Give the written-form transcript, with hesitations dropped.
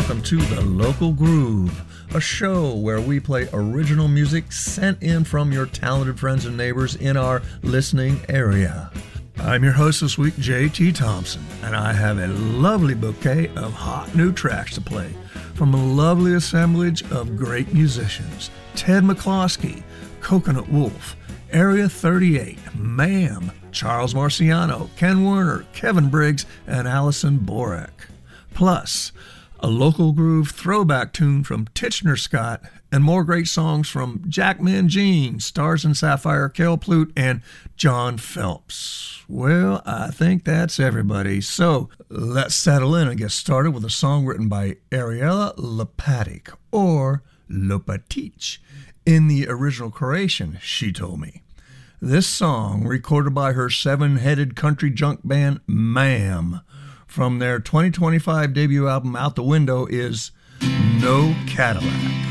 welcome to The Local Groove, a show where we play original music sent in from your talented friends and neighbors in our listening area. I'm your host this week, J.T. Thompson, and I have a lovely bouquet of hot new tracks to play from a lovely assemblage of great musicians: Ted McCloskey, Coconut Wolf, Area 38, Ma'am, Charles Marciano, Ken Werner, Kevin Briggs, and Allison Borek. Plus, a local groove throwback tune from Titchener Scott, and more great songs from Jack Mangine, Stars and Sapphire, Kel Plute, and John Phelps. Well, I think that's everybody. So let's settle in and get started with a song written by Ariella Lopatic, or Lopatich, in the original Croatian, she told me. This song, recorded by her seven-headed country junk band, Ma'am, from their 2025 debut album Out the Window, is No Cadillac.